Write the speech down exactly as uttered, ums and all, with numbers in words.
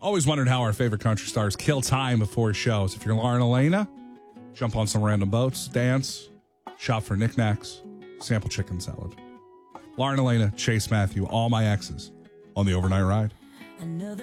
Always wondered how our favorite country stars kill time before shows. If you're Lauren Elena, jump on some random boats, dance, shop for knickknacks, sample chicken salad. Lauren Elena, Chase Matthew, all my exes on the overnight ride.